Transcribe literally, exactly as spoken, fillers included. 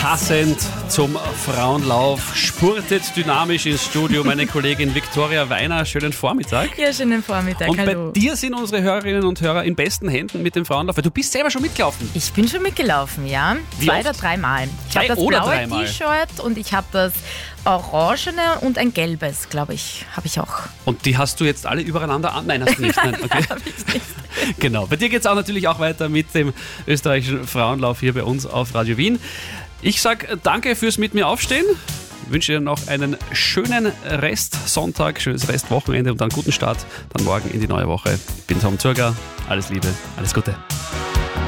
Passend zum Frauenlauf spurtet dynamisch ins Studio meine Kollegin Viktoria Weiner. Schönen Vormittag. Ja, schönen Vormittag. Und hallo. Bei dir sind unsere Hörerinnen und Hörer in besten Händen mit dem Frauenlauf. Du bist selber schon mitgelaufen. Ich bin schon mitgelaufen, ja. Wie Zwei oft? oder dreimal. Ich Zwei habe das oder blaue dreimal? T-Shirt und ich habe das orangene und ein gelbes, glaube ich, habe ich auch. Und die hast du jetzt alle übereinander an? Nein, hast du nicht. Nein, okay. Hab ich nicht. Genau. Bei dir geht es auch natürlich auch weiter mit dem österreichischen Frauenlauf hier bei uns auf Radio Wien. Ich sage danke fürs mit mir aufstehen. Ich wünsche dir noch einen schönen Restsonntag, schönes Restwochenende und dann guten Start dann morgen in die neue Woche. Ich bin Tom Zürger. Alles Liebe, alles Gute.